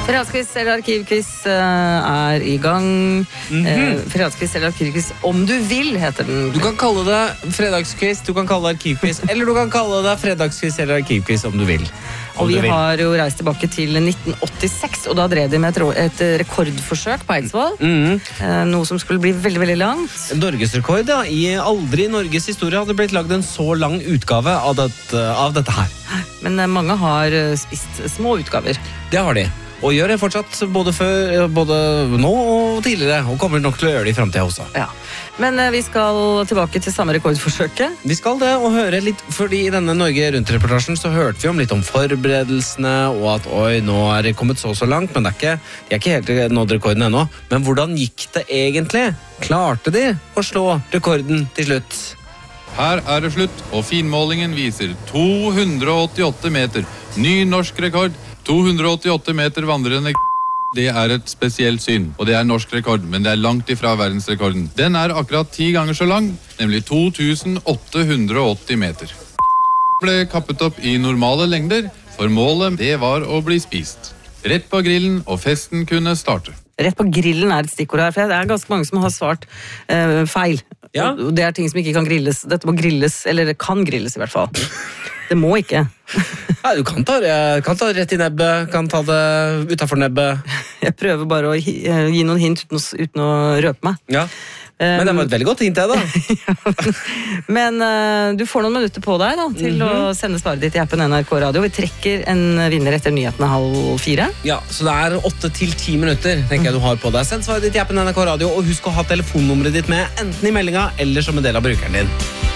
Fredagsquiz eller arkivquiz i gang. Fredagsquiz eller arkivquiz om du vil, heter den. Du kan kalle det fredagsquiz, du kan kalle det arkivquiz, eller du kan kalle det fredagsquiz eller arkivquiz om du vil. Og vi har jo reist tilbake til 1986, og da drev de med et rekordforsøk på Eidsvoll. Noe som skulle bli veldig, veldig langt. Norgesrekord, ja. Aldri i Norges historie hadde blitt lagd en så lang utgave av dette her. Men mange har spist små utgaver. Det har de. Og gjør det fortsatt både nå og tidligere, og kommer nok til å gjøre det i fremtiden også. Ja. Men vi skal tilbake til samme rekordforsøket. Vi skal det, og høre litt, fordi i denne Norge Rundt-reportasjen så hørte vi om litt om forberedelsene, og at nå er det kommet så langt, men de er ikke helt nådd rekorden ennå. Men hvordan gikk det egentlig? Klarte de å slå rekorden til slutt? Her er det slutt, og finmålingen viser 288 meter. Ny norsk rekord. 288 meter vandrende. Det er et spesielt syn, og det er norsk rekord, men det er langt ifra verdensrekorden. Den er akkurat 10 ganger så lang, nemlig 2880 meter. Ble kappet opp i normale lengder, for målet det var å bli spist. Rett på grillen, og festen kunne starte. Rett på grillen er et stikkord her, for det er ganske mange som har svart feil. Ja. Og det er ting som ikke kan grilles. Dette må grilles, eller det kan grilles i hvert fall. Det må ikke. Ja, du kan ta det rett i nebbet, kan ta det utenfor nebbet. Jeg prøver bare å gi noen hint uten å røpe meg. Ja. Men det var et veldig godt hint, det da. Men du får noen minutter på deg da, til å sende svaret ditt i appen NRK Radio. Vi trekker en vinner etter nyhetene 3:30. Ja, så det er 8 til 10 minutter, tenker jeg du har på deg. Send svaret ditt i appen NRK Radio, og husk å ha telefonnummeret ditt med, enten i meldinga eller som en del av brukeren din.